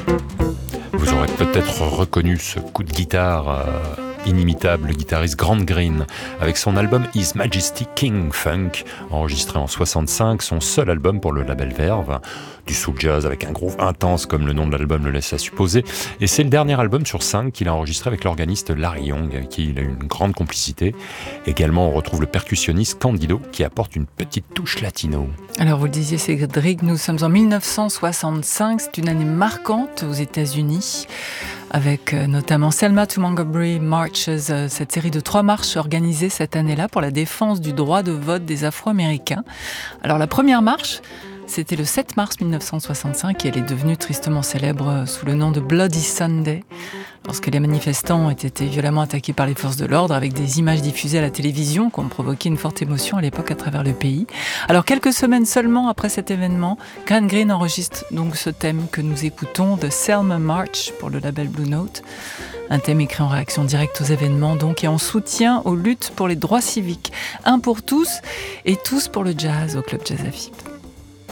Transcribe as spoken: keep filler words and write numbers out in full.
Vous aurez peut-être reconnu ce coup de guitare euh, inimitable, le guitariste Grant Green, avec son album His Majesty King Funk, enregistré en soixante-cinq, son seul album pour le label Verve, du soul jazz avec un groove intense comme le nom de l'album le laisse à supposer, et c'est le dernier album sur cinq qu'il a enregistré avec l'organiste Larry Young, avec qui il a eu une grande complicité. Également, on retrouve le percussionniste Candido, qui apporte une petite touche latino. Alors vous le disiez Cédric, nous sommes en mille neuf cent soixante-cinq, c'est une année marquante aux États-Unis, avec notamment Selma to Montgomery Marches, cette série de trois marches organisées cette année-là pour la défense du droit de vote des Afro-Américains. Alors la première marche, c'était le sept mars mille neuf cent soixante-cinq et elle est devenue tristement célèbre sous le nom de Bloody Sunday, lorsque les manifestants ont été violemment attaqués par les forces de l'ordre avec des images diffusées à la télévision qui ont provoqué une forte émotion à l'époque à travers le pays. Alors quelques semaines seulement après cet événement, Grant Green enregistre donc ce thème que nous écoutons, The Selma March, pour le label Blue Note. Un thème écrit en réaction directe aux événements donc et en soutien aux luttes pour les droits civiques. Un pour tous et tous pour le jazz au Club Jazz A F I B.